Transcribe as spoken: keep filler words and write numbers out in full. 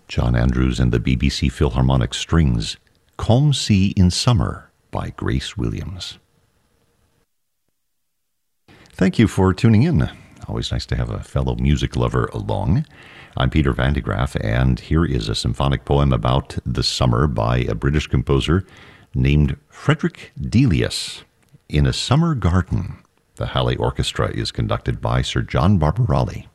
John Andrews and the B B C Philharmonic Strings, Calm Sea in Summer by Grace Williams. Thank you for tuning in. Always nice to have a fellow music lover along. I'm Peter Van de Graaff, and here is a symphonic poem about the summer by a British composer named Frederick Delius. In a Summer Garden, the Halle Orchestra is conducted by Sir John Barbarali.